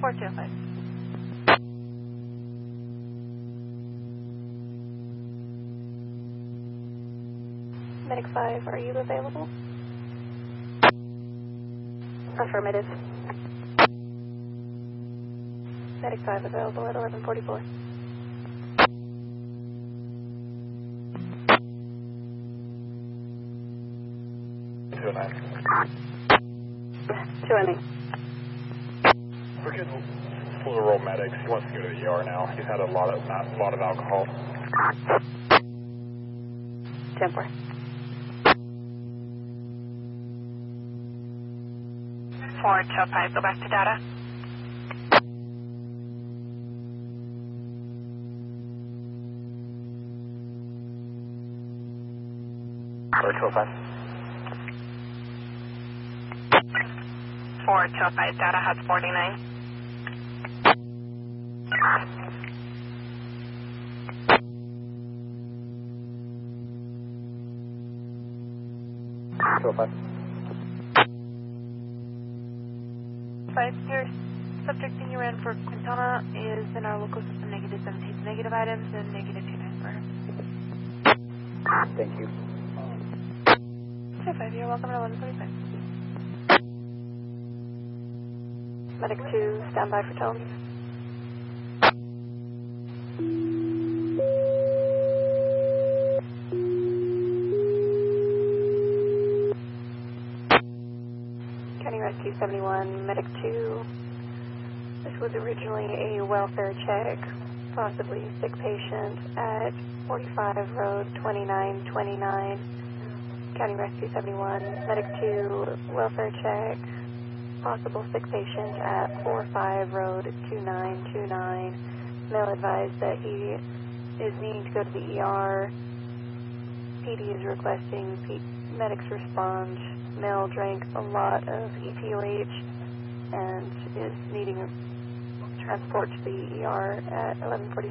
4205. Medic 5, are you available? Affirmative. Medic 5 available at 1144. Two ending. We're getting full of rural medics. He wants to go to the ER now. He's had a lot of alcohol. 10-4. 4205, go back to data. Or 205. 4205, data has 49. Your subject that you ran for Quintana is in our local system negative 17 negative items and negative 29 for her. Thank you. 25, you're welcome at 1145. Medic 2, stand by for tone. County Rescue 71, Medic 2. This was originally a welfare check, possibly sick patient at 45 Road 2929. County Rescue 71, Medic 2, welfare check, possible sick patient at 45 Road 2929. Male advised that he is needing to go to the ER. PD is requesting medics respond. Male drank a lot of EPOH and is needing transport to the ER at 11:45.